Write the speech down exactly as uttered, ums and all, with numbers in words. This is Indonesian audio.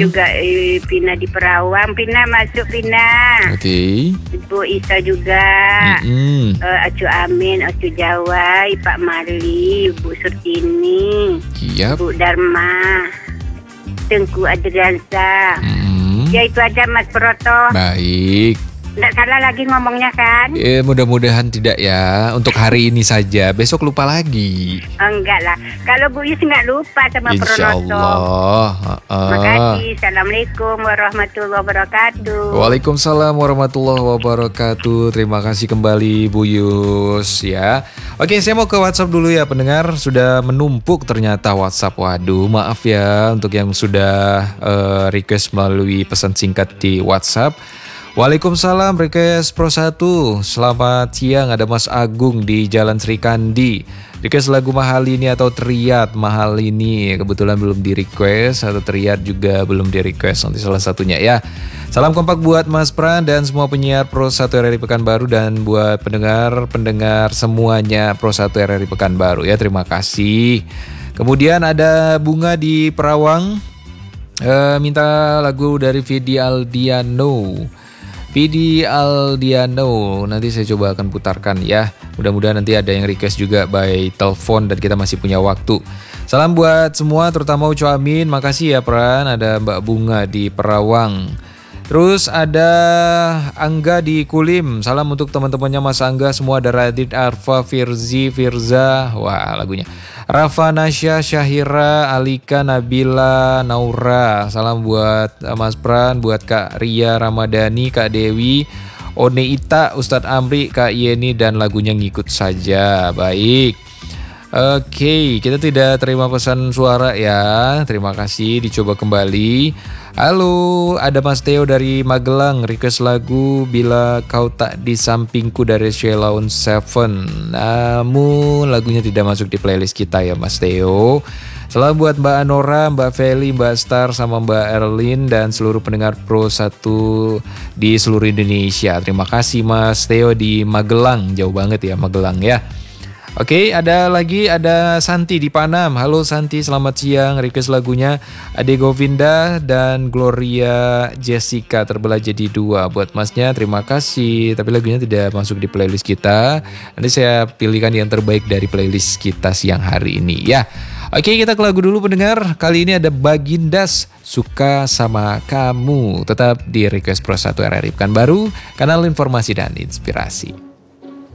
juga eh, Pina di Perawang. Pina masuk Pina. Oke. Okay. Ibu Isa juga. Mm-mm. Uh, Acu Amin, Acu Jawa, Pak Marli, Ibu Surtini, Siap. Ibu Dharma, Tengku Adriansa. Mm. Ya itu aja Mas Proto. Baik. Nggak salah lagi ngomongnya kan? Eh, mudah-mudahan tidak ya. Untuk hari ini saja. Besok lupa lagi. Oh, enggak lah. Kalau Bu Yus nggak lupa sama Insya Pronoto. Allah. Uh-uh. Makasih. Assalamualaikum warahmatullahi wabarakatuh. Waalaikumsalam warahmatullahi wabarakatuh. Terima kasih kembali Bu Yus ya. Oke, saya mau ke WhatsApp dulu ya pendengar. Sudah menumpuk ternyata WhatsApp. Waduh, maaf ya untuk yang sudah uh, request melalui pesan singkat di WhatsApp. Waalaikumsalam, request Pro satu. Selamat siang, ada Mas Agung di Jalan Sri Kandi. Request lagu Mahal Ini atau Triad Mahal Ini. Kebetulan belum di request, atau Triad juga belum di request. Nanti salah satunya ya. Salam kompak buat Mas Pran dan semua penyiar Pro satu R R I Pekanbaru. Dan buat pendengar-pendengar semuanya Pro satu R R I Pekanbaru ya. Terima kasih. Kemudian ada Bunga di Perawang. Uh, minta lagu dari Vidi Aldiano. Vidi Aldiano, nanti saya coba akan putarkan ya. Mudah-mudahan nanti ada yang request juga by telepon dan kita masih punya waktu. Salam buat semua, terutama Ucu Amin. Makasih ya Pran, ada Mbak Bunga di Perawang. Terus ada Angga di Kulim. Salam untuk teman-temannya Mas Angga. Semua ada Radit, Arfa, Firzi, Firza. Wah lagunya. Rafa, Nasya, Syahira, Alika, Nabila, Naura. Salam buat Mas Pran, buat Kak Ria Ramadhani, Kak Dewi, One Ita, Ustadz Amri, Kak Yeni, dan lagunya Ngikut Saja. Baik. Oke, kita tidak terima pesan suara ya. Terima kasih, dicoba kembali. Halo, ada Mas Theo dari Magelang, request lagu Bila Kau Tak Di Sampingku dari Sheila on Seven. Namun lagunya tidak masuk di playlist kita ya Mas Theo. Salam buat Mbak Anora, Mbak Feli, Mbak Star, sama Mbak Erlin dan seluruh pendengar Pro satu di seluruh Indonesia. Terima kasih Mas Theo di Magelang, jauh banget ya Magelang ya. Oke, ada lagi, ada Santi di Panam. Halo Santi, selamat siang. Request lagunya Ade Govinda dan Gloria Jessica, Terbelah Jadi Dua. Buat masnya terima kasih. Tapi lagunya tidak masuk di playlist kita. Nanti saya pilihkan yang terbaik dari playlist kita siang hari ini ya. Oke, kita ke lagu dulu pendengar. Kali ini ada Bagindas, Suka Sama Kamu. Tetap di Request Pro satu R R I Pekanbaru, kanal informasi dan inspirasi.